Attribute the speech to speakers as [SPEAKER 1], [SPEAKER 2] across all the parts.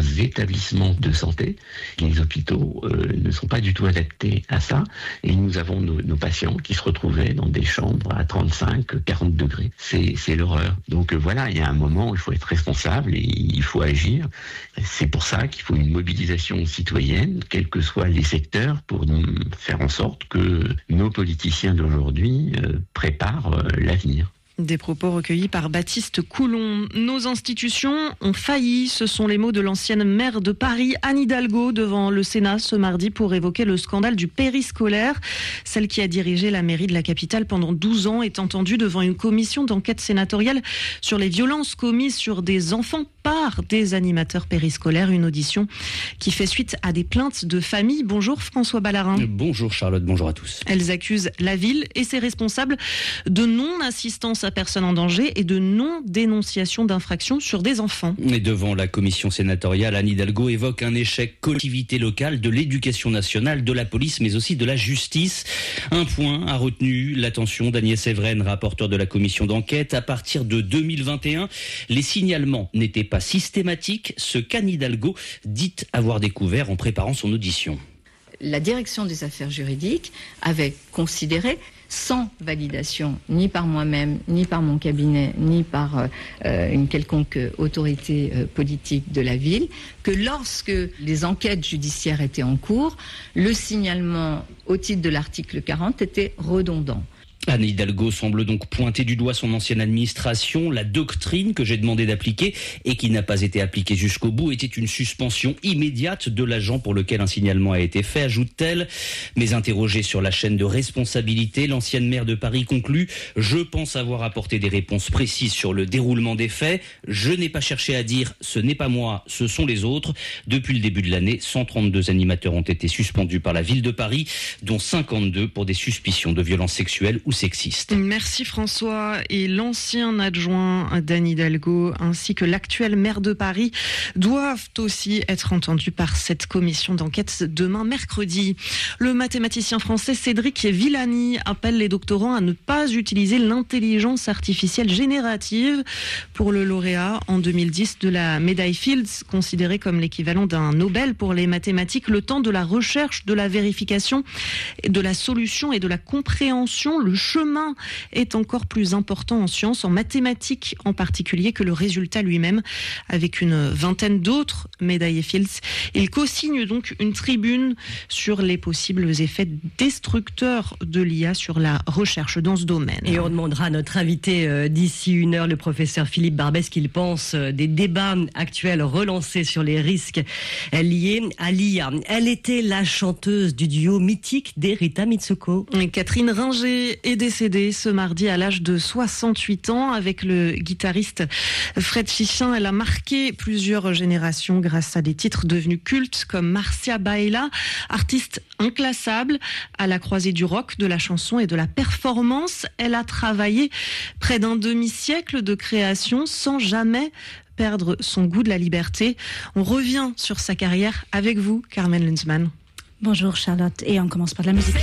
[SPEAKER 1] établissements de santé. Les hôpitaux ne sont pas du tout adaptés à ça. Et nous avons nos patients qui se retrouvaient dans des chambres à 35, 40 degrés. C'est l'horreur. Donc voilà, il y a un moment où il faut être responsable et il faut agir. C'est pour ça qu'il faut une mobilisation citoyenne, quels que soient les secteurs, pour faire en sorte que nos politiciens d'aujourd'hui préparent l'avenir.
[SPEAKER 2] Des propos recueillis par Baptiste Coulon. Nos institutions ont failli, ce sont les mots de l'ancienne maire de Paris, Anne Hidalgo, devant le Sénat ce mardi pour évoquer le scandale du périscolaire. Celle qui a dirigé la mairie de la capitale pendant 12 ans est entendue devant une commission d'enquête sénatoriale sur les violences commises sur des enfants par des animateurs périscolaires. Une audition qui fait suite à des plaintes de familles. Bonjour François Ballarin.
[SPEAKER 3] Bonjour Charlotte, bonjour à tous.
[SPEAKER 2] Elles accusent la ville et ses responsables de non-assistance à personnes en danger et de non-dénonciation d'infractions sur des enfants.
[SPEAKER 3] Et devant la commission sénatoriale, Anne Hidalgo évoque un échec collectivité locale, de l'éducation nationale, de la police, mais aussi de la justice. Un point a retenu l'attention d'Agnès Evren, rapporteure de la commission d'enquête. À partir de 2021, les signalements n'étaient pas systématiques, ce qu'Anne Hidalgo dit avoir découvert en préparant son audition.
[SPEAKER 4] La direction des affaires juridiques avait considéré, sans validation, ni par moi-même, ni par mon cabinet, ni par une quelconque autorité politique de la ville, que lorsque les enquêtes judiciaires étaient en cours, le signalement au titre de l'article 40 était redondant.
[SPEAKER 3] Anne Hidalgo semble donc pointer du doigt son ancienne administration. La doctrine que j'ai demandé d'appliquer et qui n'a pas été appliquée jusqu'au bout était une suspension immédiate de l'agent pour lequel un signalement a été fait, ajoute-t-elle. Mais interrogée sur la chaîne de responsabilité, l'ancienne maire de Paris conclut « Je pense avoir apporté des réponses précises sur le déroulement des faits. Je n'ai pas cherché à dire « ce n'est pas moi, ce sont les autres ». Depuis le début de l'année, 132 animateurs ont été suspendus par la ville de Paris, dont 52 pour des suspicions de violences sexuelles ou sexiste.
[SPEAKER 2] Merci François. Et l'ancien adjoint d'Anne Hidalgo ainsi que l'actuel maire de Paris doivent aussi être entendus par cette commission d'enquête demain mercredi. Le mathématicien français Cédric Villani appelle les doctorants à ne pas utiliser l'intelligence artificielle générative. Pour le lauréat en 2010 de la médaille Fields, considérée comme l'équivalent d'un Nobel pour les mathématiques, le temps de la recherche, de la vérification, de la solution et de la compréhension, le chemin est encore plus important en sciences, en mathématiques en particulier, que le résultat lui-même. Avec une vingtaine d'autres médaillés Fields, il co-signe donc une tribune sur les possibles effets destructeurs de l'IA sur la recherche dans ce domaine.
[SPEAKER 5] Et on demandera à notre invité d'ici une heure, le professeur Philippe Barbet, ce qu'il pense des débats actuels relancés sur les risques liés à l'IA. Elle était la chanteuse du duo mythique des Rita Mitsouko.
[SPEAKER 2] Catherine Ringer est décédée ce mardi à l'âge de 68 ans. Avec le guitariste Fred Chichin, elle a marqué plusieurs générations grâce à des titres devenus cultes comme Marcia Baila, artiste inclassable à la croisée du rock, de la chanson et de la performance. Elle a travaillé près d'un demi-siècle de création sans jamais perdre son goût de la liberté. On revient sur sa carrière avec vous, Carmen Lunzmann.
[SPEAKER 6] Bonjour Charlotte, et on commence par de la musique.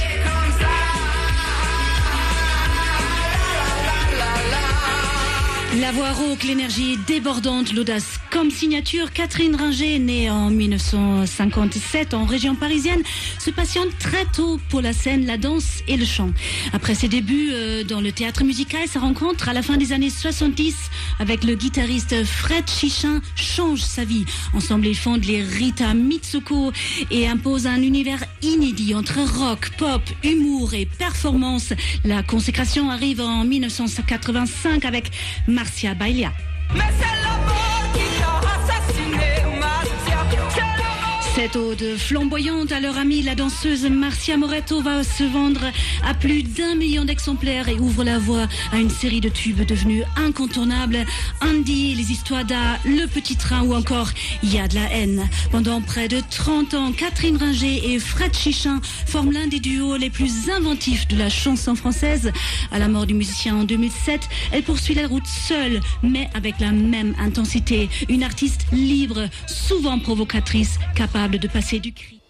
[SPEAKER 6] La voix rauque, l'énergie débordante, l'audace comme signature. Catherine Ringer, née en 1957 en région parisienne, se passionne très tôt pour la scène, la danse et le chant. Après ses débuts dans le théâtre musical, sa rencontre à la fin des années 70 avec le guitariste Fred Chichin change sa vie. Ensemble, ils fondent les Rita Mitsouko et imposent un univers inédit entre rock, pop, humour et performance. La consécration arrive en 1985 avec Marcia Baila. Mais c'est l'amour qui t'a assassiné, Marcia. Cette ode flamboyante à leur amie, la danseuse Marcia Moretto, va se vendre à plus d'1 million d'exemplaires et ouvre la voie à une série de tubes devenus incontournables. Andy, les histoires d'A, Le Petit Train ou encore Il y a de la haine. Pendant près de 30 ans, Catherine Ringer et Fred Chichin forment l'un des duos les plus inventifs de la chanson française. À la mort du musicien en 2007, elle poursuit la route seule, mais avec la même intensité. Une artiste libre, souvent provocatrice, capable de passer du cri.